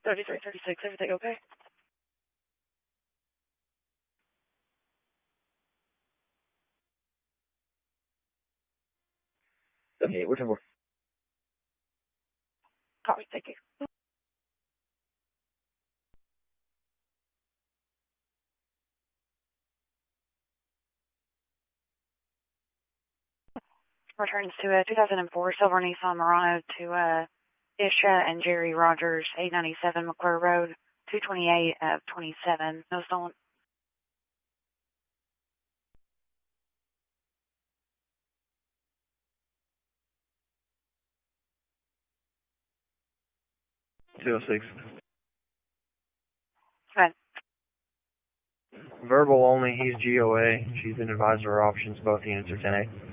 3336, everything okay? Okay, we're 10-4. Copy, thank you. Returns to a 2004 silver Nissan Murano to Isha and Jerry Rogers, 897 McClure Road, 228 of 27. No stolen. $206. Good. Verbal only, he's GOA. She's been advised of her options. Both units are 10-8.